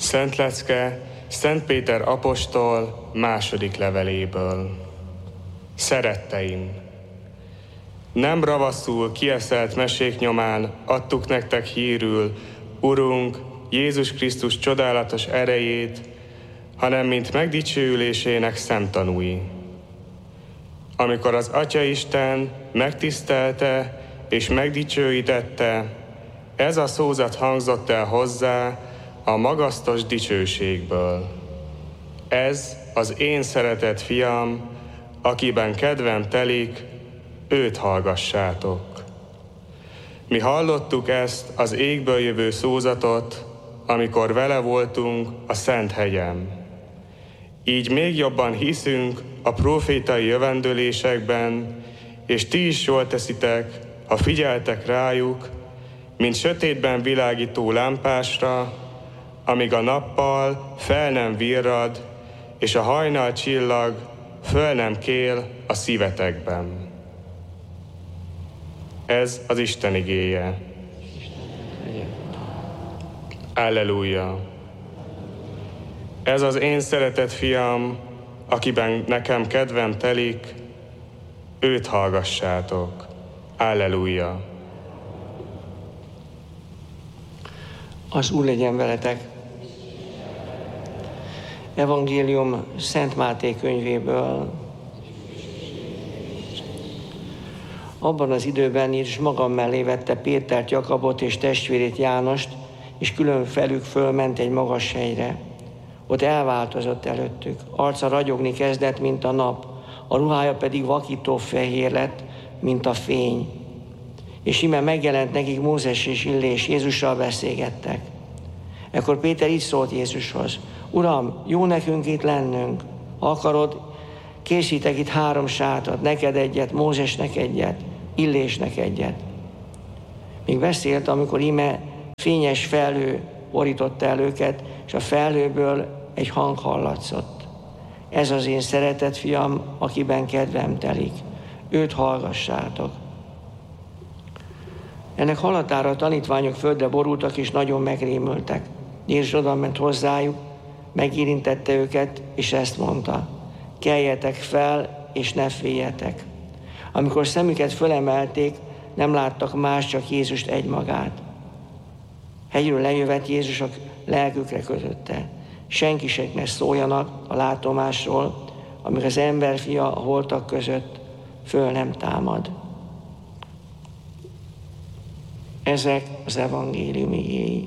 Szent lecke Szent Péter apostol második leveléből. Szeretteim! Nem ravaszul kieszelt mesék nyomán adtuk nektek hírül Urunk Jézus Krisztus csodálatos erejét, hanem mint megdicsőülésének szemtanúi. Amikor az Atyaisten megtisztelte és megdicsőítette, ez a szózat hangzott el hozzá a magasztos dicsőségből. Ez az én szeretett fiam, akiben kedvem telik, őt hallgassátok. Mi hallottuk ezt az égből jövő szózatot, amikor vele voltunk a Szent hegyen. Így még jobban hiszünk a prófétai jövendőlésekben, és ti is jól teszitek, ha figyeltek rájuk, mint sötétben világító lámpásra, amíg a nappal fel nem virrad, és a hajnal csillag föl nem kél a szívetekben. Ez az Isten igéje. Alleluja! Ez az én szeretett fiam, akiben nekem kedvem telik, őt hallgassátok. Alleluja! Az Úr legyen veletek. Evangélium Szent Máté könyvéből. Abban az időben Jézus magam mellé vette Pétert, Jakabot és testvérét Jánost, és külön felük fölment egy magas hegyre. Ott elváltozott előttük. Arca ragyogni kezdett, mint a nap, a ruhája pedig vakító fehér lett, mint a fény. És íme megjelent nekik Mózes és Illés, Jézussal beszélgettek. Ekkor Péter így szólt Jézushoz: Uram, jó nekünk itt lennünk. Ha akarod, készítek itt 3 sátat, neked egyet, Mózesnek egyet, Illésnek egyet. Még beszélt, amikor íme fényes felhő borította el őket, és a felhőből egy hang hallatszott. Ez az én szeretett fiam, akiben kedvem telik. Őt hallgassátok. Ennek hallatára a tanítványok földre borultak, és nagyon megrémültek. Jézus odament hozzájuk, megérintette őket, és ezt mondta: keljetek fel, és ne féljetek. Amikor szemüket fölemelték, nem láttak más, csak Jézust egymagát. Hegyről lejövet Jézus a lelkükre kötötte. Senki sem ne szóljanak a látomásról, amíg az emberfia a holtak között föl nem támad. Ezek az evangélium igéi.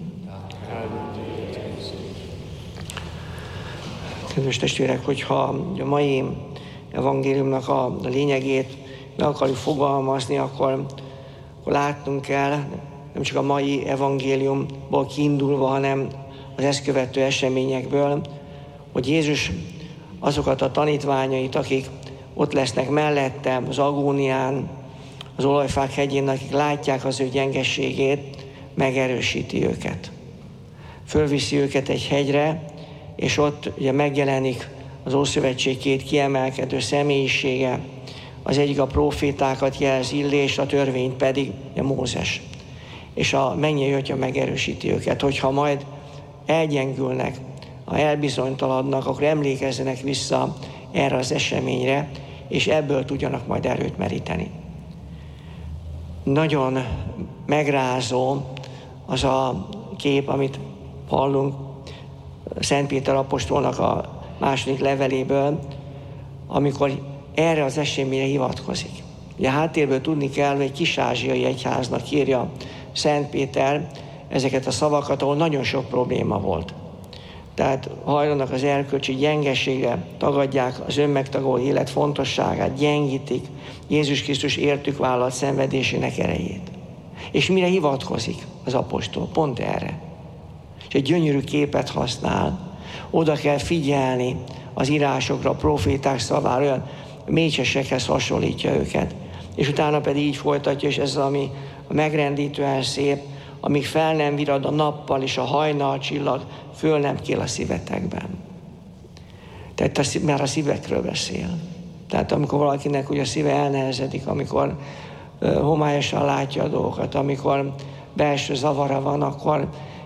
Kedves testvérek, hogyha a mai evangéliumnak a lényegét meg akarjuk fogalmazni, akkor látnunk kell, nem csak a mai evangéliumból kiindulva, hanem az ezt követő eseményekből, hogy Jézus azokat a tanítványait, akik ott lesznek mellette az agónián, az olajfák hegyén, akik látják az ő gyengeségét, megerősíti őket. Fölviszi őket egy hegyre, és ott ugye megjelenik az Ószövetség 2 kiemelkedő személyisége. Az egyik a prófétákat jelzi, Illés, a törvényt pedig Mózes. És a mennyei Atya megerősíti őket, hogyha majd elgyengülnek, ha elbizonytaladnak, akkor emlékezzenek vissza erre az eseményre, és ebből tudjanak majd erőt meríteni. Nagyon megrázó az a kép, amit hallunk Szent Péter apostolnak a második leveléből, amikor erre az eseményre hivatkozik. Ugye a háttérből tudni kell, hogy egy kis-ázsiai egyháznak írja Szent Péter ezeket a szavakat, ahol nagyon sok probléma volt. Tehát hajlanak az erkölcsi gyengeségre, tagadják az önmegtagoló élet fontosságát, gyengítik Jézus Krisztus értük vállalt szenvedésének erejét. És mire hivatkozik az apostol? Pont erre. És egy gyönyörű képet használ. Oda kell figyelni az írásokra, a proféták szavára, olyan mécsesekhez hasonlítja őket. És utána pedig így folytatja, és ez ami megrendítően szép, amíg fel nem virad a nappal, és a hajnal csillag föl nem kél a szívetekben. Tehát már a szívekről beszél. Tehát amikor valakinek ugye a szíve elnehezedik, amikor homályosan látja a dolgokat, amikor belső zavara van, akkor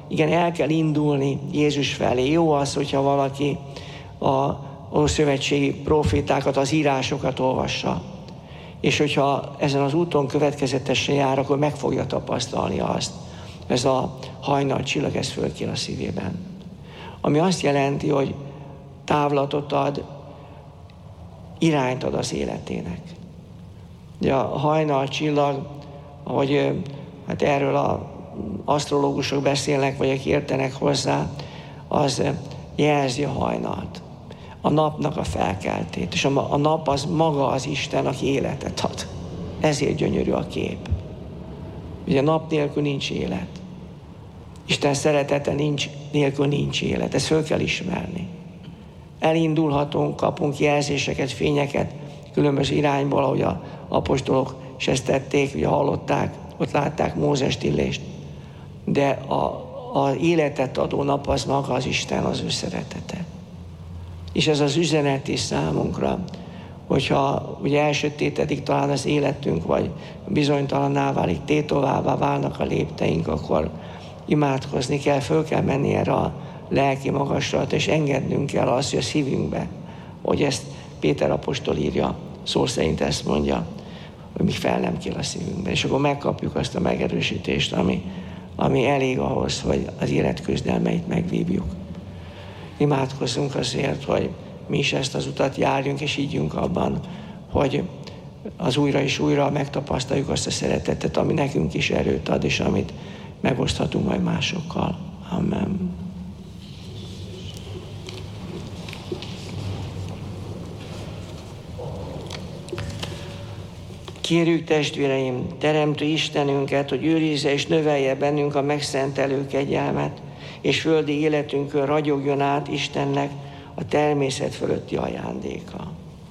igen, el kell indulni Jézus felé. Jó az, hogyha valaki a ószövetségi profétákat, az írásokat olvassa. És hogyha ezen az úton következetesen jár, akkor meg fogja tapasztalni azt. Ez a hajnal csillag, ez fölkél a szívében. Ami azt jelenti, hogy távlatot ad, irányt ad az életének. De a hajnal csillag, ahogy hát erről az asztrológusok beszélnek, vagy akik értenek hozzá, az jelzi a hajnalt. A napnak a felkeltét. És a nap az maga az Isten, aki életet ad. Ezért gyönyörű a kép. Ugye a nap nélkül nincs élet. Isten szeretete nélkül nincs élet. Ezt föl kell ismerni. Elindulhatunk, kapunk jelzéseket, fényeket különböző irányból, ahogy az apostolok is ezt tették, ugye hallották, ott látták Mózest, Illést. De az életet adó nap az maga az Isten, az ő szeretete. És ez az üzenet is számunkra, hogyha ugye elsötétedik talán az életünk, vagy bizonytalanná válik, tétovává válnak a lépteink, akkor imádkozni kell, föl kell menni erre a lelki magasrat, és engednünk kell azt, hogy a szívünkbe, hogy ezt Péter apostol írja, szó szerint ezt mondja, hogy mi fel nem kell a szívünkbe, és akkor megkapjuk azt a megerősítést, ami elég ahhoz, hogy az élet küzdelmeit megvívjuk. Imádkozzunk azért, hogy mi is ezt az utat járjunk, és higgyünk abban, hogy az újra és újra megtapasztaljuk azt a szeretetet, ami nekünk is erőt ad, és amit megoszthatunk majd másokkal. Amen. Kérjük, testvéreim, Teremtő Istenünket, hogy őrizze és növelje bennünk a megszentelő kegyelmet, és földi életünkön ragyogjon át Istennek a természet fölötti ajándéka.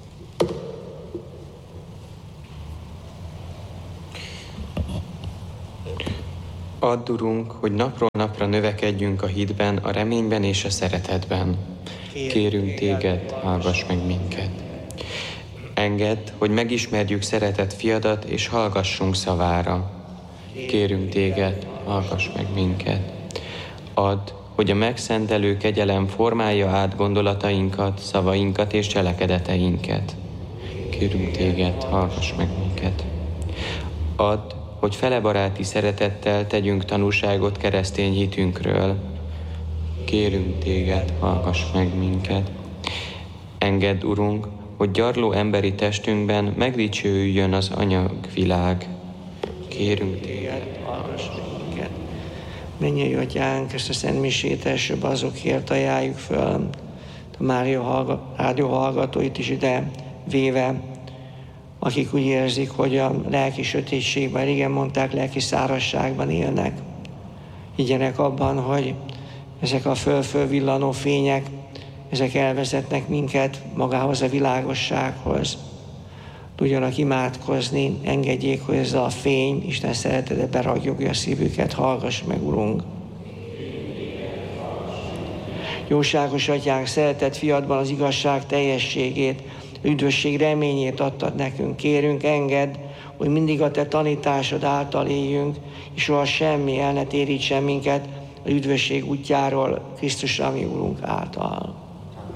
Add, Urunk, hogy napról napra növekedjünk a hitben, a reményben és a szeretetben. Kérünk Téged, hallgass meg minket. Engedd, hogy megismerjük szeretett fiadat, és hallgassunk szavára. Kérünk Téged, hallgass meg minket. Add, hogy a megszentelő kegyelem formálja át gondolatainkat, szavainkat és cselekedeteinket. Kérünk Téged, hallgass meg minket. Add, hogy felebaráti szeretettel tegyünk tanúságot keresztény hitünkről. Kérünk Téged, hallgass meg minket. Engedd, Urunk, hogy gyarló emberi testünkben megdicsőüljön az anyagvilág. Kérünk Téged, hallgass meg minket. Mennyei Atyánk, ezt a Szent Misét elsőbb azokért ajánljuk föl, a Mária rádió hallgatóit is ide véve, akik úgy érzik, hogy a lelki sötétségben, régen mondták, lelki szárazságban élnek. Higgyenek abban, hogy ezek a föl-fölvillanó fények, ezek elvezetnek minket magához a világossághoz. Tudjanak imádkozni, engedjék, hogy ez a fény, Isten szeretete beragyogja a szívüket, hallgass meg, Urunk. Jóságos Atyánk, szeretett fiadban az igazság teljességét, üdvösség reményét adtad nekünk. Kérünk, engedd, hogy mindig a Te tanításod által éljünk, és soha semmi el ne térítsen minket az üdvösség útjáról, Krisztus, ami Urunk által.